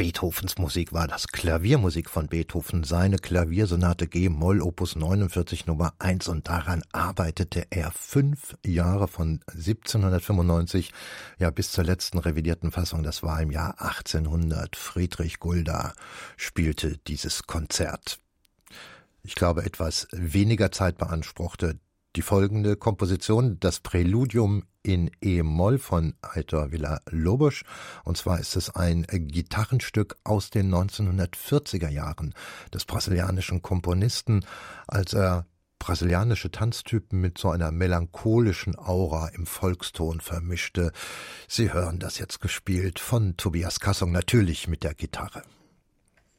Beethovens Musik war das, Klaviermusik von Beethoven, seine Klaviersonate G-Moll Opus 49 Nummer 1, und daran arbeitete er 5 Jahre von 1795 bis zur letzten revidierten Fassung, das war im Jahr 1800. Friedrich Gulda spielte dieses Konzert. Ich glaube, etwas weniger Zeit beanspruchte die folgende Komposition, das Präludium in E-Moll von Heitor Villa-Lobos. Und zwar ist es ein Gitarrenstück aus den 1940er Jahren des brasilianischen Komponisten, als er brasilianische Tanztypen mit so einer melancholischen Aura im Volkston vermischte. Sie hören das jetzt gespielt von Tobias Kassong, natürlich mit der Gitarre.